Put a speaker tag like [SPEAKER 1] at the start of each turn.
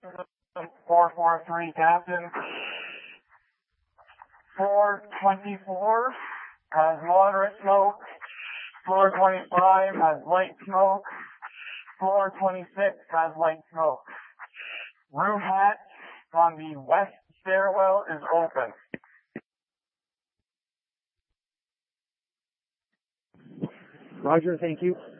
[SPEAKER 1] 443 Captain. Floor 24 has moderate smoke. Floor 25 has light smoke. Floor 26 has light smoke. Room hatch on the west stairwell is open.
[SPEAKER 2] Roger, thank you.